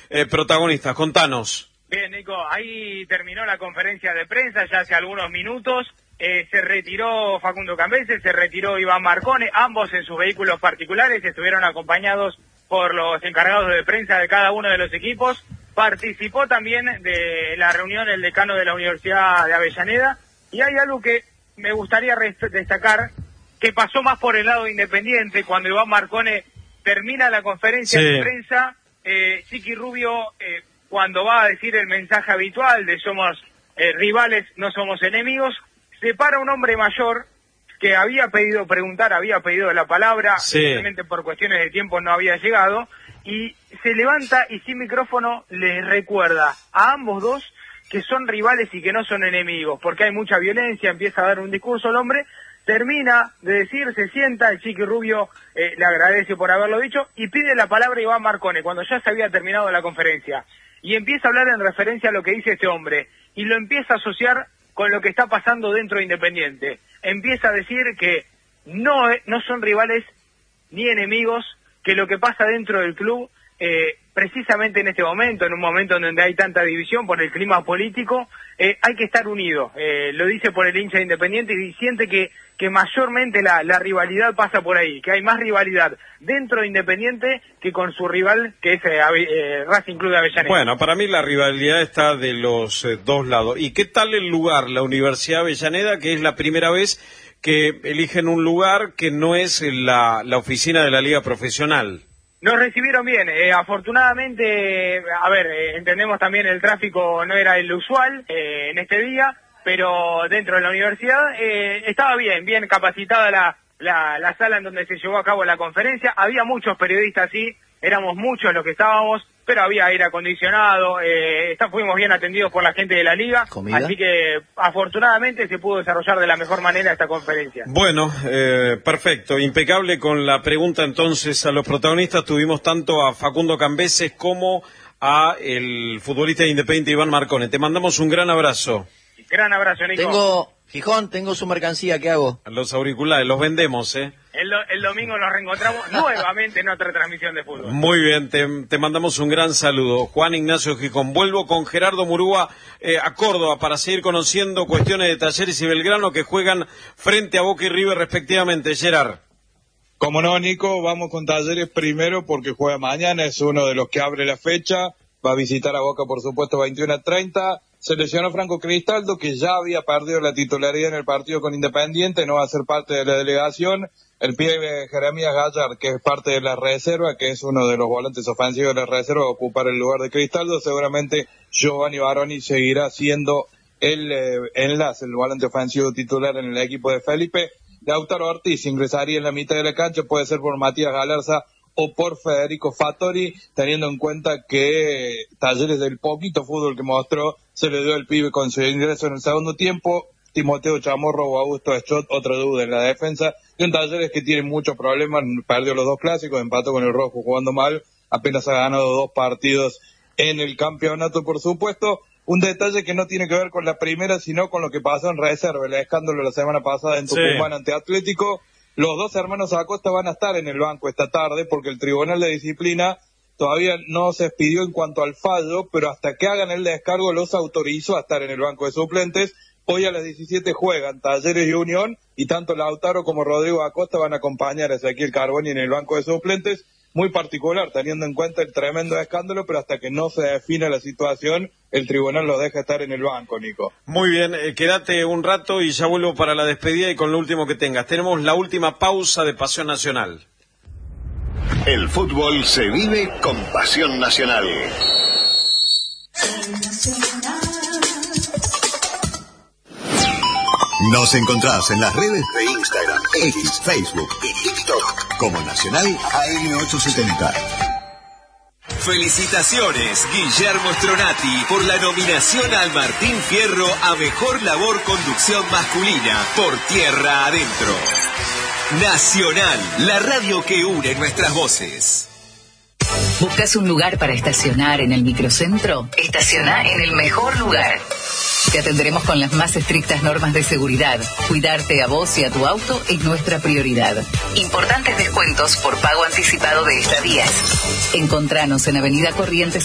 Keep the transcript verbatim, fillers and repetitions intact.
eh, protagonistas. Contanos. Bien, Nico, ahí terminó la conferencia de prensa ya hace algunos minutos. Eh, se retiró Facundo Cambese, se retiró Iván Marcone, ambos en sus vehículos particulares, estuvieron acompañados por los encargados de prensa de cada uno de los equipos. Participó también de la reunión el decano de la Universidad de Avellaneda, y hay algo que me gustaría destacar, que pasó más por el lado Independiente. Cuando Iván Marcone termina la conferencia sí. de prensa, eh, Chiqui Rubio, eh, cuando va a decir el mensaje habitual de somos eh, rivales, no somos enemigos, se para un hombre mayor que había pedido preguntar, había pedido la palabra, sí. simplemente por cuestiones de tiempo no había llegado, y se levanta y sin micrófono les recuerda a ambos dos que son rivales y que no son enemigos, porque hay mucha violencia. Empieza a dar un discurso el hombre, termina de decir, se sienta, el Chiqui Rubio eh, le agradece por haberlo dicho, y pide la palabra a Iván Marcone, cuando ya se había terminado la conferencia, y empieza a hablar en referencia a lo que dice este hombre, y lo empieza a asociar con lo que está pasando dentro de Independiente. Empieza a decir que no, no son rivales ni enemigos, que lo que pasa dentro del club, eh, precisamente en este momento, en un momento en donde hay tanta división por el clima político, eh, hay que estar unidos. Eh, lo dice por el hincha de Independiente y siente que, que mayormente la, la rivalidad pasa por ahí, que hay más rivalidad dentro de Independiente que con su rival, que es eh, eh, Racing Club de Avellaneda. Bueno, para mí la rivalidad está de los eh, dos lados. ¿Y qué tal el lugar, la Universidad de Avellaneda, que es la primera vez que eligen un lugar que no es la, la oficina de la Liga Profesional? Nos recibieron bien, eh, afortunadamente, a ver, eh, entendemos también el tráfico no era el usual eh, en este día, pero dentro de la universidad eh, estaba bien, bien capacitada la, la, la sala en donde se llevó a cabo la conferencia. Había muchos periodistas, sí, éramos muchos los que estábamos, pero había aire acondicionado, eh, está, fuimos bien atendidos por la gente de la liga, ¿comida? Así que afortunadamente se pudo desarrollar de la mejor manera esta conferencia. Bueno, eh, perfecto, impecable con la pregunta entonces a los protagonistas. Tuvimos tanto a Facundo Cambese como a el futbolista independiente Iván Marcone. Te mandamos un gran abrazo. Gran abrazo, Nico. Tengo, Gijón, tengo su mercancía, ¿qué hago? Los auriculares, los vendemos, ¿eh? El, el domingo nos reencontramos nuevamente en otra transmisión de fútbol. Muy bien, te, te mandamos un gran saludo. Juan Ignacio Gijón. Vuelvo con Gerardo Murúa eh, a Córdoba para seguir conociendo cuestiones de Talleres y Belgrano que juegan frente a Boca y River respectivamente. Gerard. Como no, Nico, vamos con Talleres primero porque juega mañana, es uno de los que abre la fecha. Va a visitar a Boca, por supuesto, veintiuno a treinta. Se lesionó Franco Cristaldo, que ya había perdido la titularidad en el partido con Independiente, no va a ser parte de la delegación. El pibe Jeremías Gallard, que es parte de la reserva, que es uno de los volantes ofensivos de la reserva, va a ocupar el lugar de Cristaldo. Seguramente Giovanni Baroni seguirá siendo el eh, enlace, el volante ofensivo titular en el equipo de Felipe. Lautaro Ortiz ingresaría en la mitad de la cancha, puede ser por Matías Galarza o por Federico Fattori, teniendo en cuenta que Talleres, del poquito fútbol que mostró, se le dio el pibe con su ingreso en el segundo tiempo. Timoteo Chamorro o Augusto Eschot, otra duda en la defensa, y un Talleres que tiene muchos problemas, perdió los dos clásicos, empató con el Rojo jugando mal, apenas ha ganado dos partidos en el campeonato, por supuesto. Un detalle que no tiene que ver con la primera, sino con lo que pasó en reserva, el escándalo la semana pasada en Tucumán sí. ante Atlético. Los dos hermanos Acosta van a estar en el banco esta tarde porque el Tribunal de Disciplina todavía no se expidió en cuanto al fallo, pero hasta que hagan el descargo los autorizó a estar en el banco de suplentes. Hoy a las diecisiete juegan Talleres y Unión, y tanto Lautaro como Rodrigo Acosta van a acompañar a Ezequiel Carboni en el banco de suplentes. Muy particular, teniendo en cuenta el tremendo escándalo, pero hasta que no se defina la situación, el tribunal los deja estar en el banco, Nico. Muy bien, eh, quédate un rato y ya vuelvo para la despedida y con lo último que tengas. Tenemos la última pausa de Pasión Nacional. El fútbol se vive con Pasión Nacional. Nos encontrás en las redes de Instagram, X, Facebook y TikTok como Nacional A M ochocientos setenta. Felicitaciones, Guillermo Stronati, por la nominación al Martín Fierro a Mejor Labor Conducción Masculina por Tierra Adentro. Nacional, la radio que une nuestras voces. ¿Buscas un lugar para estacionar en el microcentro? Estaciona en el mejor lugar. Te atenderemos con las más estrictas normas de seguridad. Cuidarte a vos y a tu auto es nuestra prioridad. Importantes descuentos por pago anticipado de estadías. Encontranos en Avenida Corrientes